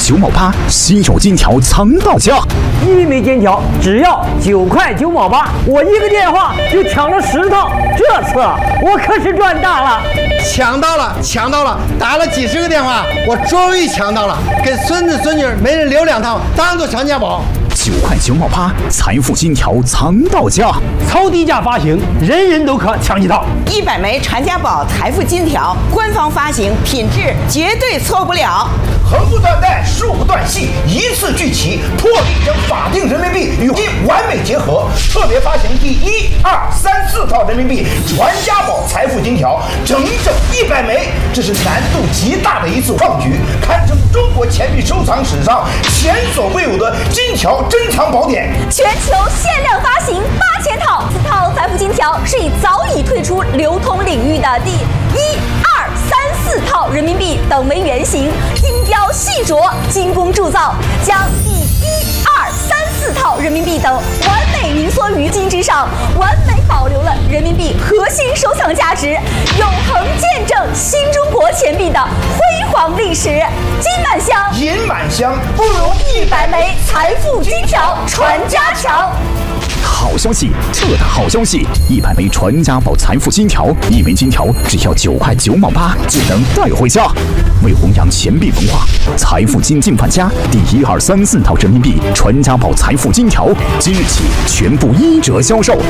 9毛8，稀有金条藏到家。 1枚金条只要9块9毛8，我一个电话就抢了10套，这次我可是赚大了！ 抢到了！打了几十个电话，我终于抢到了，给孙子孙女每人留2套，当做传家宝。 9块9毛8，财富金条藏到家， 超低价发行，人人都可抢一套。 100枚传家宝财富金条，官方发行，品质绝对错不了。 横不断带，竖不断细，一次聚齐，破例将法定人民币与金完美结合。特别发行第1、2、3、4套人民币传家宝财富金条，整100枚，这是难度极大的一次创举，堪称中国钱币收藏史上前所未有的金条珍藏宝典。 全球限量发行8000套，4套财富金条是以早已退出流通领域的第1、2、3、4套人民币等为原型，精雕细琢、精工铸造，将第1、2、3、4套人民币等完美凝缩于金之上，完美保留了人民币核心收藏价值，永恒见证新中国钱币的辉煌历史。金满箱， 银满箱， 不如100枚财富金条传家强。 好消息，特大好消息！100枚传家宝财富金条，1枚金条只要9块9毛8就能带回家。为弘扬钱币文化，财富金进范家第1、2、3、4套人民币传家宝财富金条，今日起全部1折销售，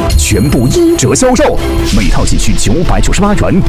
每套仅需998元，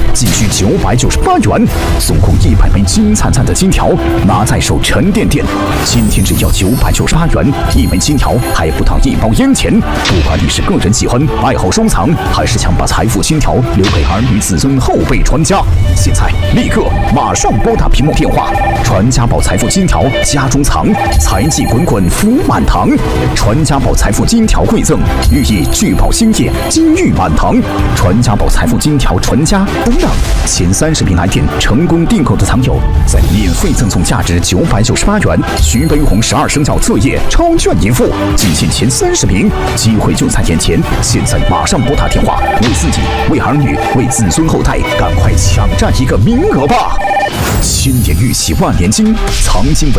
送控100枚金灿灿的金条，拿在手沉甸甸。今天只要998元，1枚金条还不到1包烟钱。不管你是个人喜欢、爱好收藏，还是想把财富金条留给儿女子孙后辈传家，现在立刻马上拨打屏幕电话，传家宝财富金条家中藏，财气滚滚福满堂。传家宝财富金条馈赠，寓意聚宝兴业，金玉满堂。传家宝财富金条传家不让前30名来电成功订购的藏友，再免费赠送价值998元徐悲鸿12生肖册页超券一副，仅限前30名，机会就在眼前，现在马上拨打电话，为自己、为儿女、为子孙后代，赶快抢占一个名额吧！千年玉玺万年金，藏金为